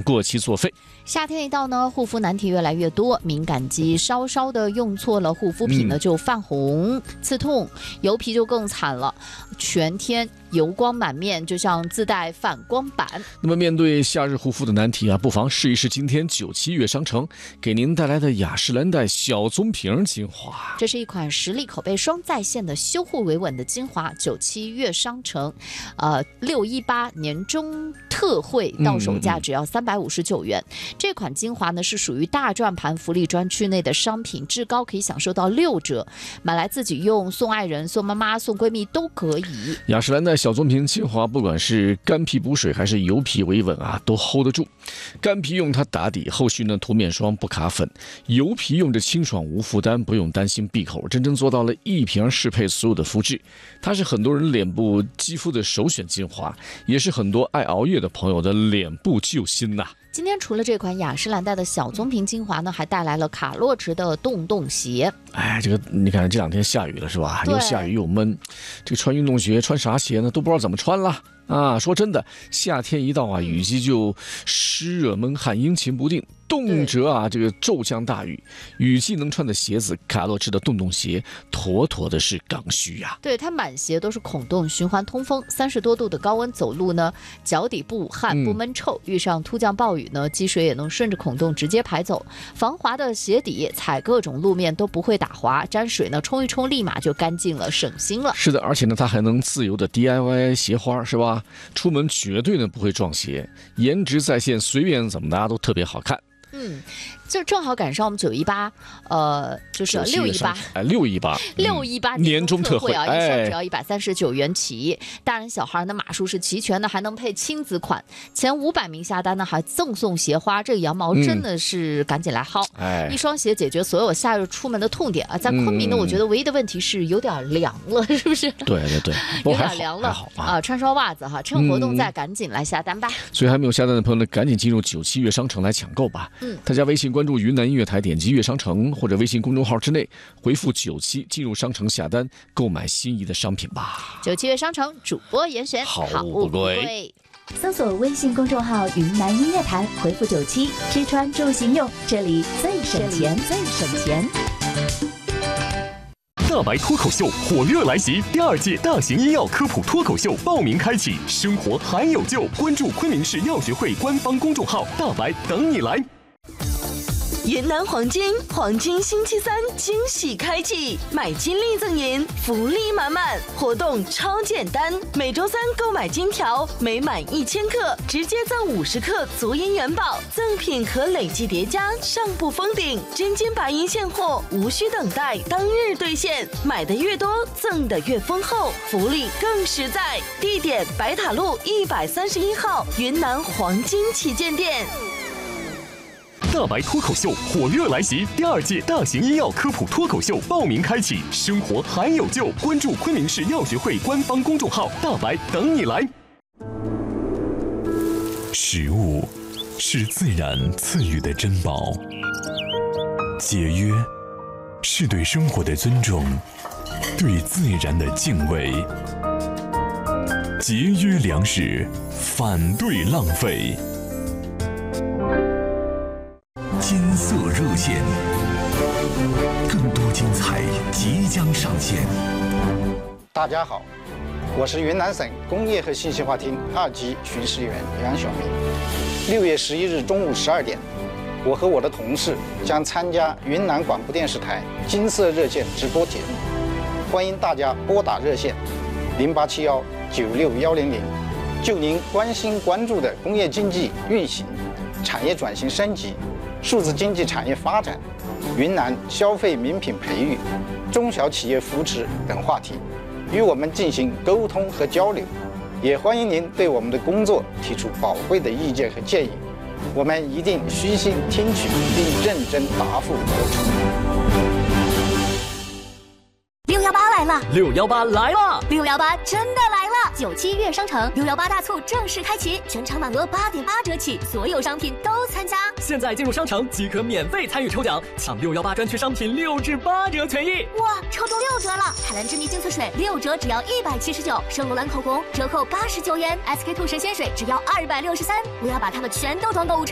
过期作废。 夏天一到呢，护肤难题越来越多，敏感肌稍稍的用错了护肤品呢，就泛红、刺痛，油皮就更惨了，全天油光满面，就像自带反光板。 那么面对夏日护肤的难题啊，不妨试一试今天9·7月商城给您带来的雅诗兰黛小棕瓶精华。 这是一款实力口碑双在线的修护维稳的精华，9·7月商城，618年终特惠到手价只要359元。这款精华呢是属于大转盘福利专区内的商品，至高可以享受到6折，买来自己用、送爱人、送妈妈、送闺蜜都可以。 雅诗兰黛小棕瓶精华，不管是干皮补水还是油皮维稳啊，都 hold 得住。干皮用它打底，后续呢涂面霜不卡粉；油皮用着清爽无负担，不用担心闭口，真正做到了一瓶适配所有的肤质。它是很多人脸部肌肤的首选精华，也是很多爱熬夜的朋友的脸部救星呐。 今天除了这款雅诗兰黛的小棕瓶精华呢，还带来了卡洛驰的洞洞鞋。 哎，这个你看这2天下雨了是吧？又下雨又闷，这个穿运动鞋穿啥鞋呢？都不知道怎么穿了。啊，说真的，夏天一到啊，雨季就湿热闷汗，阴晴不定，动辄啊这个骤降大雨。雨季能穿的鞋子，卡洛驰的洞洞鞋，妥妥的是刚需呀。 对，它满鞋都是孔洞，循环通风，30多度的高温走路呢，脚底不捂汗不闷臭，遇上突降暴雨呢，积水也能顺着孔洞直接排走。防滑的鞋底，踩各种路面都不会打滑，沾水呢冲一冲立马就干净了，省心了。 是的，而且呢，它还能自由的 DIY 鞋花，是吧？出门绝对呢不会撞鞋，颜值在线，随便怎么搭都特别好看。 就正好赶上我们918，就是618 年终特惠啊，一双只要139元起，大人小孩的码数是齐全的，还能配亲子款，前500名下单呢还赠送鞋花，这个羊毛真的是赶紧来薅，一双鞋解决所有夏日出门的痛点啊！在昆明呢，我觉得唯一的问题是有点凉了，是不是？ 对， 有点凉了啊！穿双袜子哈，趁活动在赶紧来下单吧。 所以还没有下单的朋友呢，赶紧进入9·7月商城来抢购吧。大家微信关注云南音乐台，点击乐商城或者微信公众号之内回复9·7进入商城下单，购买心仪的商品吧。 9·7月商城主播严选， 好不贵。 搜索微信公众号云南音乐台，回复97，吃穿住行用，这里最省钱，最省钱。 大白脱口秀火热来袭，第2届大型医药科普脱口秀报名开启，生活还有救，关注昆明市药学会官方公众号，大白等你来。 云南黄金星期3惊喜开启，买金立赠银，福利满满，活动超简单，每周3购买金条，每满1000克直接赠50克足银元宝，赠品可累计叠加，上不封顶，真金白银现货，无需等待，当日兑现，买的越多赠的越丰厚，福利更实在。地点白塔路131号云南黄金旗舰店。 大白脱口秀火热来袭，第2届大型医药科普脱口秀报名开启，生活还有救，关注昆明市药学会官方公众号，大白等你来。 食物是自然赐予的珍宝，节约是对生活的尊重，对自然的敬畏。节约粮食，反对浪费。金色热线，更多精彩即将上线。 大家好，我是云南省工业和信息化厅2级巡视员杨晓明。6月11日中午12点，我和我的同事将参加云南广播电视台金色热线直播节目，欢迎大家拨打热线0871 96100，就您关心关注的工业经济运行、产业转型升级、数字经济产业发展、云南消费名品培育、中小企业扶持等话题，与我们进行沟通和交流。也欢迎您对我们的工作提出宝贵的意见和建议，我们一定虚心听取并认真答复得出。 618来了 ！618来了 ！618真的来了！9·7月商城618大促正式开启，全场满额8.8折起，所有商品都参加。 现在进入商城即可免费参与抽奖，抢618专区商品6至8折权益。 哇，抽中6折了！海蓝之谜净色水6折只要179，圣罗兰口红折扣89元，SK2神仙水只要263。我要把它们全都装购物车。